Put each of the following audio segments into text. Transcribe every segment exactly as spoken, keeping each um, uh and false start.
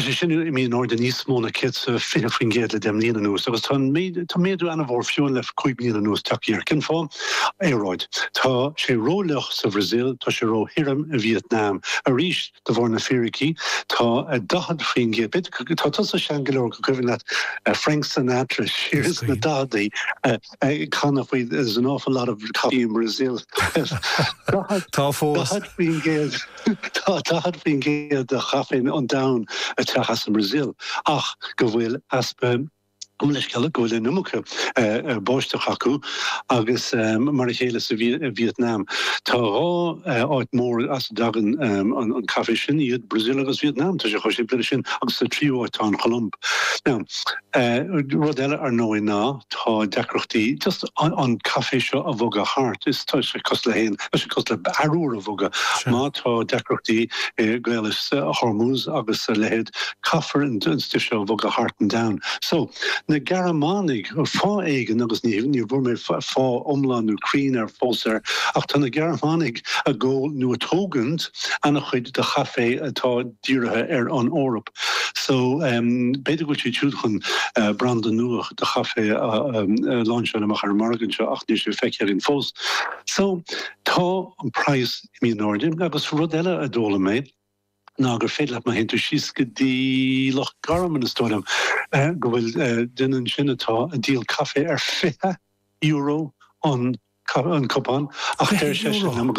sé sin mí Norden níos móna kit fi fin géad le dem líana nús, agus tá méadú anna bhór fiún le chuig míle nús takeíar cin fá éróid. Tá sé rólech sa Brazil, tá sé ró hiram a Vietnam, a ríis de bhór na Firicí, tá a dahad fin géad, bit tá tá sa seangalór go cuimhin le Frank Sinatra, sirs na dadaí, canna faoi, there's an awful lot of coffee in Brazil. Tá fós. Dahad fin géad, tá dahad fin géad a chafin an down a techas in Brazil. Ach, go bhfuil aspa Umleis cella go bhfuil numcha báisteach acu agus mar a chéile sa Vietnam. Tá rá áit mór as dagan an cafe sin iad Brazil agus Vietnam, tá sé chuir sé bli sin agus sa tríú áitá an Cholumb. Now, rud eile ar nó ná tá decrochtaí just an cafe seo a bhóga hart, is tá sé cos le héin, sé cos le arúr a bhóga. Má tá decrochtaí gailis hormús agus lehéad caffar an dunsta seo a bhóga hart and down. So, na Garamánig ar fá éigen agus níomh ní bhfuir mé fá omlan nó crín ar fósar ach tá na Garamánig a ggó nó a tógant anna chuid de chafé atá díirithe ar an Órap. So um, beidir go sé túúchan uh, brand nuach de chafé láse amach ar margan seo ach ní sé feicear in fós. So tá an price mí Nordim agus rud eile a dóla méid ná gur féile ma hen tú síske dí loch garm in stom go bhfuil dunnen sinnetá a díal cafe ar fiche euro an an copán ach der sé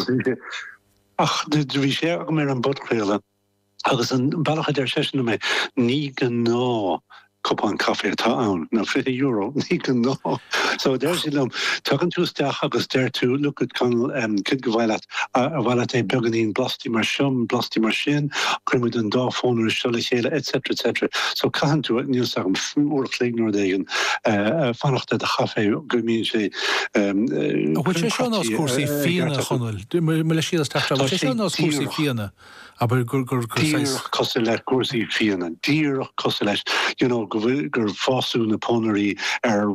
ach de vi sé go mé an bodréile agus an bailcha der sé mé ní gan ná copán cafe tá an na fiche euro ní gan ná. So der silum tugan tústeach agus der tú look at kan um, kid gohile a bhile é beganín blastí mar siom, blastí mar sin, crimid an dáfónir sele chéile, et cetera et cetera. So can tú níl sagm úr fléignor dégan fannacht a chafé go mín sé Bhfuil sé seán as cuasaí fianna chunil. Me le sílas teachta, bhfuil sé seán as cuasaí fianna. Aber gur gur Dír cos le cuasaí fianna, dír cos leis, you know, go gur fású na pónarí ar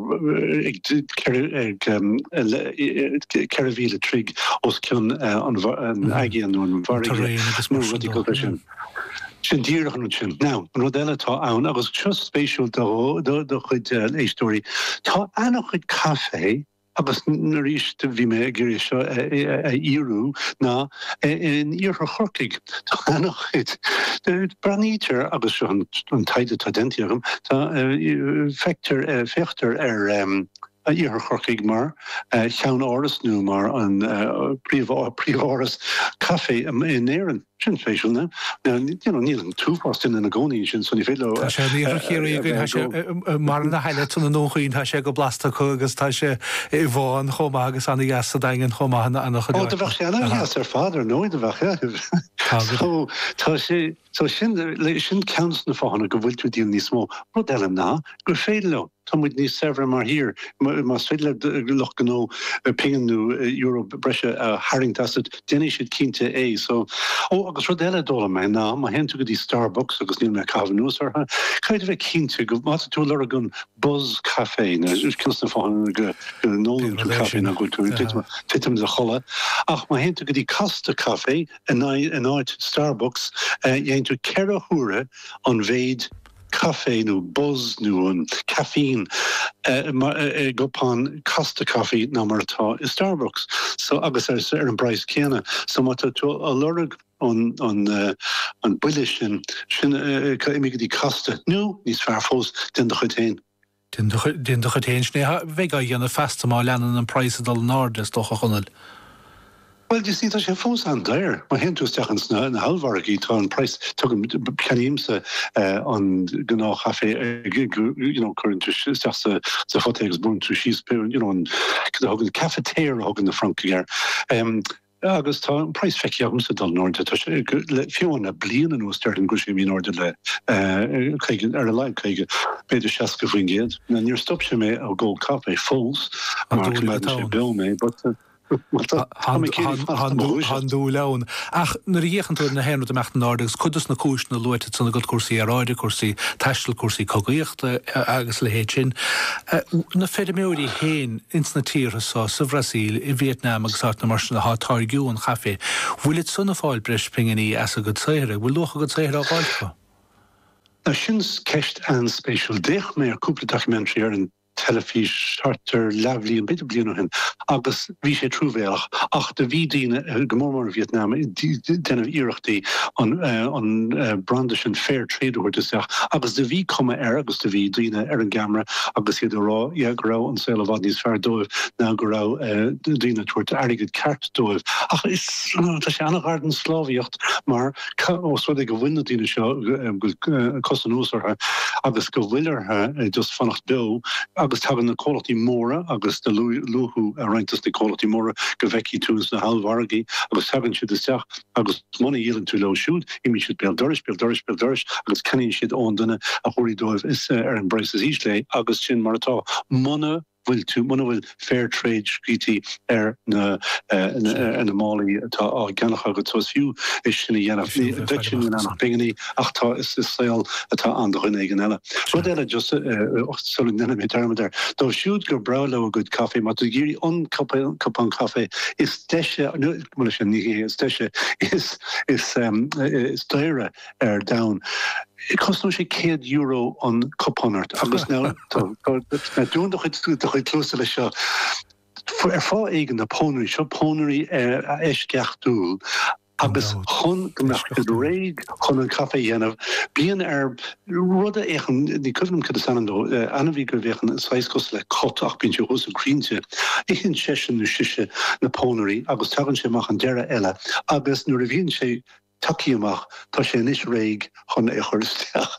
ceirhíle trig os cin an aigean nó an bharige rudí go sin. Sin díirchan sin. Now, an rud eile tá ann agus just spéisiúil do chuid éistóí. Tá anna chuid café agus na ríiste bhí mé gur seo a íú ná in íortha chorcaig. Tá anna chuid branítear agus seo an taide tá dentiarm, tá feictar feachtar ar a íortha chorcaig mar cheann áras nó mar an príomh-áras café in éan. Sin féisiúil na. Níl an túfást in na gcóí sin san féile. Tá sé níor chéirí gon sé mar na heile tún na nóchaín tá sé go blasta chu agus tá sé i bháin chomá agus anna gas a dagan chomá anna chu. Ó de bheith sé anna gas ar fáidir nó de bheith. Tá sé tá sin sin ceans na fáhanna go bhfuil tú díal níos mó. Rud eile ná gur féile. Tá muid níos sever mar hir, mas féile loch gó pinganú euro breise a haring tasad, déine siad cínte é, so ó agus rud eile dóla mé ná, má hen tú go dí Starbucks agus níl me café nús ar chuid bheith cínte go má tú le gon buzz café, cils na fáin go nólan tú café na go tú titim de cholle. Ach má hen tú go dí Costa café in áid Starbucks, dhéon tú ceire húra an bhéid café nó buzz nó an caffeine gopán Costa Coffee ná martá i Starbucks. So agus ar an brais céna. So má tú a lorug an an an buile sin sin imimi dí Costa. No, níos fear fós den do chutéin. Den do chutéin sné bheith a dhéanana festa má leanan an Priceadal Nord is doch a chunil. Well, you see, that's your phone sound there. My hand was taken snow and halvargi to an price took him canimsa on gna cafe, you know, current to just the the hotels born to she's you know, and the cafeteria hog in the front gear. Um, agus tá price feici agam sa dal Norte tá le fiúna blian an ústeir an gúisi mí Norte le chuige ar a leib chuige beidir seaca faoin géad. Na níor stop sé mé a ggó capé fós mar sé bil mé, but handú lean. Ach na dhéchanú na héanú mecht nádagus chudas na cúis na luite sanna go cuasaí a ráide cuasaí, teistil cuasaí cogaíochta agus le héad sin. Na féidir méorí héin ins na tíortha sa Bhrasaíl i Vietnam agus át na mar na hátáirgiú an chafé. Bhfuil it sunna fáil breis pinganí as a go tsaire, bhfuil lucha go tsaire á gáilcha? Na sinds ceist an spéisiúl déch mé cúpla documentary ar an telefís charter levlí an bit blian hin agus bhí sé trúvéach ach de bhí díine gomórmór Vietnam denmh iirechttaí an an brandish an fair trade úirteach agus de bhí cuma air agus de bhí díine ar an gamra agus iad rá ag rá an saoil bhd níos fear dóibh ná go rá díine tuairta airgad ceart dóibh ach is tá sé annach garden slávíocht mar os ru go bhhuine díine seo cosan úsartha agus go bhhuiilethe just fannacht do agus tagan na quality móra agus de luhu a reintas de quality móra go bheici tús na halhargaí agus tagan siad isteach agus mna dhéann tú le siúd imi siad bel doris bel doris bel doris agus canín siad ón duna a choirí dóibh is ar an breis íslé agus sin martá mna bhfuil tú mna bhfuil fair trade scríti ar na na málaí atá á gceannach agad tos fiú is sinna dhéanamh de sin annach binganí ach tá is is saoil atá an do chuine éigen eile. Rud eile just sul nena mé term there. Dó siúd gur bra le a good cafe, má tú géirí an cup an cafe is deise mu sin ní is deise is is is daire ar down. It cost no sé céad euro an cuphanart agus ná dún do chuid do chuid clúsa lei seo ar fá éigen na pónaí seo pónaí a éis ceachtúil agus chun gomach go réig chun an cafe dhéanamh bíon ar ruda échan ní chum chu sanandó anna bhí gur bhéchan sais cos le cotach bín se hús a grínte échan sesin nó siise na pónaí agus tagann sé mach an deire eile agus nuair a bhíonn sé takeíach tá sé níos réig chun é chuirteach.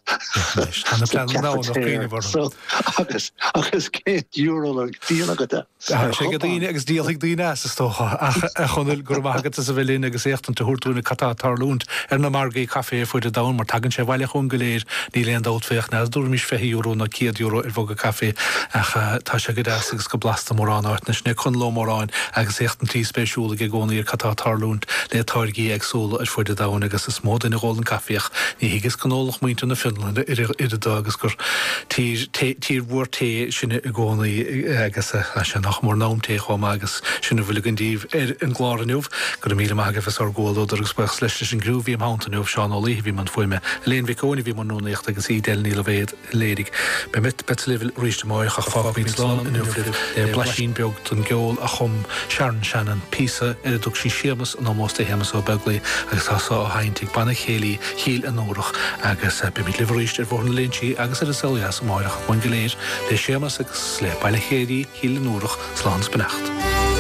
agus agus cé euro díalagata. sé go dtíine agus díalaigh daoine tócha a chunil gur maigad a bhfuilín agus éachtan túúna catátarlúnt ar na margaí caé fuid a da mar tagann sé bhile chun goléir ní léon dátfeoch na dúr mís fé euro na cé euro ar bhga caé tá sé go agus go blasta mórrán áit na sna chun lomórráin agus éachtan tí spéisiúla go gcónaí ar catátarlúnt le táirgaí agsúla ar fuid a da agus is mód in gáin caíoch ní higus canólach muinte na Finland idir dagus gur tír bhuair té sinna i gcónaí agus se nach mór námté chum agus sinna bhfuil gandíh ar an gláranúh gur mí agafas ar ggóil agus spech leis sin grúhí háantaúh seán olí bhí man foiime léon bhí cóna bhí man nóíocht agus í del níla bhéad lédig be mit betlihil ríiste máach a fábíslán in nuhlih le blaisín beag don ggheol a chum sean seanan písa ar a dug sí siamas an ámósta hemas ó beglaí agus tá a haintig banna chéalaí híl an órach agus be mit liveríiste ar bhna léntí agus ar a saoas máireach bhain goléir le sémas agus le bailile chéirí híl an órach slán benacht.